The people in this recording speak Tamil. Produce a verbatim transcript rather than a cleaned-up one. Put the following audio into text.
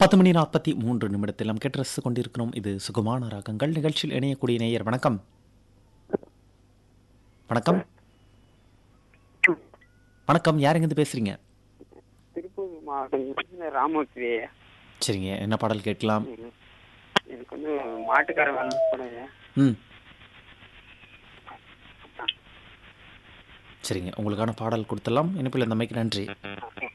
பத்து மணி நாற்பத்தி மூன்று நிமிடத்தில் நாம் கேட்டு ரசித்துக் கொண்டிருக்கிறோம். இது சுகமான ராகங்கள் நிகழ்ச்சியில் இணையக்கூடிய நேயர். வணக்கம். வணக்கம். வணக்கம். யாருங்கிருந்து பேசுறீங்க? திருப்பூர் மாவட்டம் ராமூர்த்தி. சரிங்க, என்ன பாடல் கேட்கலாம்? எனக்கு வந்து மாட்டுக்கார வந்து ம் சரிங்க, உங்களுக்கான பாடல் கொடுத்துடலாம். இனிப்பில் இந்த மைக்கு நன்றி.